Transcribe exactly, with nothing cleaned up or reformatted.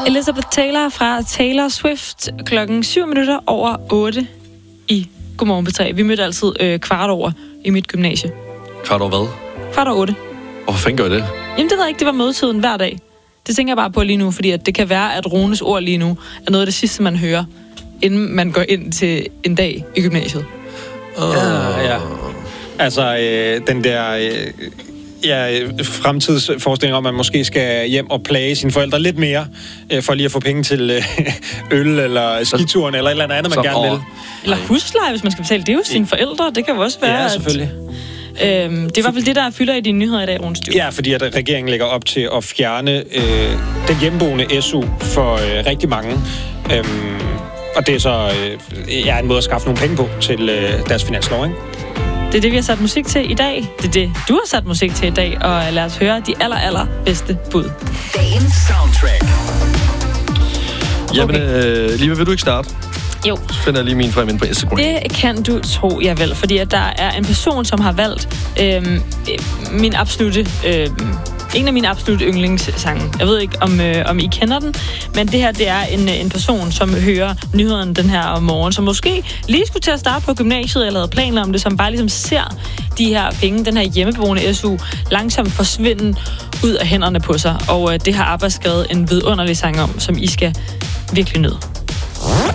Elizabeth Taylor fra Taylor Swift klokken syv minutter over otte i Godmorgen P tre. Vi mødte altid øh, kvart over i mit gymnasie. Kvart over hvad? Kvart over otte. Hvorfor fanden gør I det? Jamen det ved jeg ikke, det var mødetiden hver dag. Det tænker jeg bare på lige nu, fordi at det kan være, at Rones ord lige nu er noget af det sidste, man hører, inden man går ind til en dag i gymnasiet. Uh. Ja, ja. Altså, øh, den der... Øh, ja, fremtidsforestilling om, at man måske skal hjem og plage sine forældre lidt mere, øh, for lige at få penge til øh, øl, eller skituren, eller et eller andet, man så, gerne vil. Eller husleje, hvis man skal betale. Det er jo sine forældre. Det kan jo også være, ja, selvfølgelig. At, øhm, det er i hvert fald det, der fylder i dine nyheder i dag, Rune Styr. Ja, fordi at regeringen lægger op til at fjerne øh, den hjemmeboende S U for øh, rigtig mange. Øhm, og det er så øh, ja, en måde at skaffe nogle penge på til øh, deres finanslov, ikke? Det er det, vi har sat musik til i dag. Det er det, du har sat musik til i dag. Og lad os høre de aller, aller bedste bud. Dagens soundtrack. Jamen, øh, Liva, vil du ikke starte? Jo. Så finder jeg lige min frem ind på Instagram. Det kan du tro, jeg vel. Fordi at der er en person, som har valgt øh, min absolute... Øh, en af mine absolutte yndlingssange. Jeg ved ikke, om, øh, om I kender den, men det her, det er en, en person, som hører nyheden den her om morgen, som måske lige skulle til at starte på gymnasiet, eller havde planer om det, som bare ligesom ser de her penge, den her hjemmeboende S U, langsomt forsvinde ud af hænderne på sig. Og øh, det har ABBA skrevet en vidunderlig sang om, som I skal virkelig nyde.